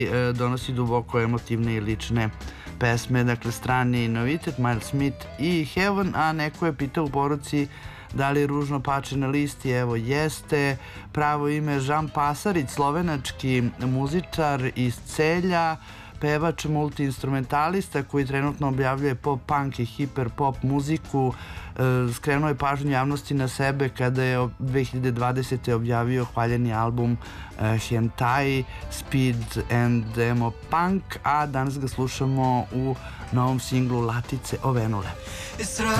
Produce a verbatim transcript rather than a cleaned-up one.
donosi duboko emotivne i lične pesme. Dakle, strani novitet Miles Smith i Heaven, a neko je pitao u poruci da li ružno pače na listi. Evo, jeste. Pravo ime Žan Pasarić, slovenački muzičar iz Celja, pevač, multiinstrumentalista koji trenutno objavljuje pop-punk i hiper-pop muziku. Skrenuo je pažnju javnosti na sebe kada je dve hiljade dvadesete. objavio hvaljeni album Hentai, Speed and Emo Punk, a danas ga slušamo u novom singlu Latice Ovenule.